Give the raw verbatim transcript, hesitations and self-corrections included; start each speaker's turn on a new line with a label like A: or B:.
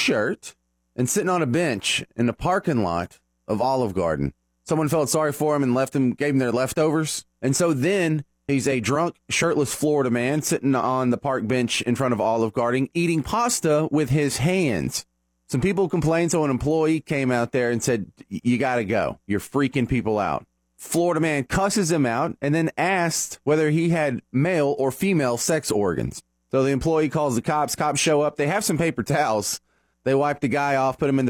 A: T-shirt and sitting on a bench in the parking lot of Olive Garden. Someone felt sorry for him and left him, gave him their leftovers. And so then he's a drunk, shirtless Florida man sitting on the park bench in front of Olive Garden eating pasta with his hands. Some people complained, so an employee came out there and said, you got to go. You're freaking people out. Florida man cusses him out and then asked whether he had male or female sex organs. So the employee calls the cops. Cops show up. They have some paper towels. They wipe the guy off, put him in the